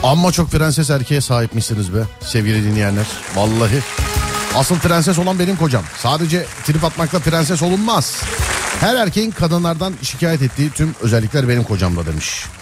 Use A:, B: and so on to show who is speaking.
A: Amma çok prenses erkeğe sahipmişsiniz be sevgili dinleyenler. Vallahi. Asıl prenses olan benim kocam. Sadece trip atmakla prenses olunmaz. Her erkeğin kadınlardan şikayet ettiği tüm özellikler benim kocamda demiş.